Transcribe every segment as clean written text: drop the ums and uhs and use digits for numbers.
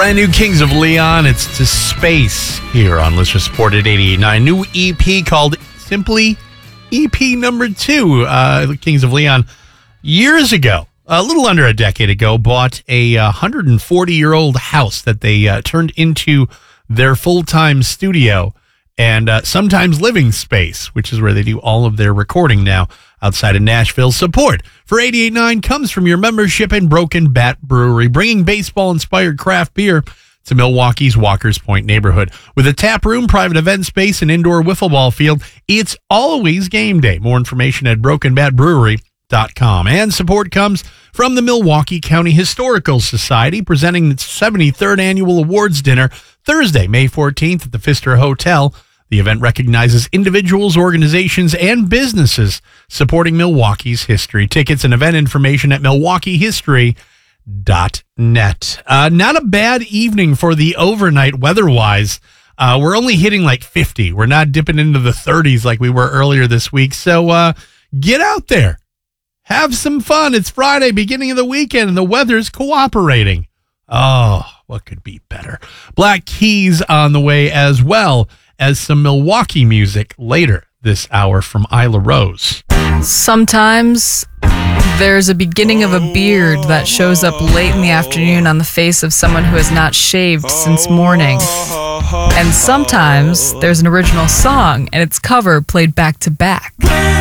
Brand new Kings of Leon. It's to space here on Listener Supported 88.9. New EP called Simply EP number 2. Kings of Leon, years ago, a little under a decade ago, bought a 140-year-old house that they turned into their full-time studio and sometimes living space, which is where they do all of their recording now outside of Nashville. Support for 88.9 comes from your membership in Broken Bat Brewery, bringing baseball-inspired craft beer to Milwaukee's Walker's Point neighborhood. With a tap room, private event space, and indoor wiffle ball field, it's always game day. More information at brokenbatbrewery.com. And support comes from the Milwaukee County Historical Society, presenting its 73rd annual awards dinner Thursday, May 14th at the Pfister Hotel. The event recognizes individuals, organizations, and businesses supporting Milwaukee's history. Tickets and event information at milwaukeehistory.net. Not a bad evening for the overnight weather-wise. We're only hitting like 50. We're not dipping into the 30s like we were earlier this week. So get out there. Have some fun. It's Friday, beginning of the weekend, and the weather's cooperating. Oh, what could be better? Black Keys on the way, as well as some Milwaukee music later this hour from Isla Rose. Sometimes there's a beginning of a beard that shows up late in the afternoon on the face of someone who has not shaved since morning. And sometimes there's an original song and its cover played back to back.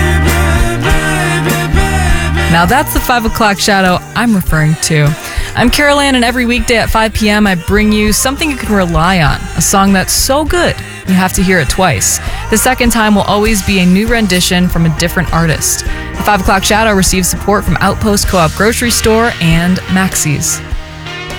Now that's the 5 o'clock shadow I'm referring to. I'm Carol Ann, and every weekday at 5 p.m. I bring you something you can rely on, a song that's so good you have to hear it twice. The second time will always be a new rendition from a different artist. The 5 o'clock shadow receives support from Outpost Co-op Grocery Store and Maxey's.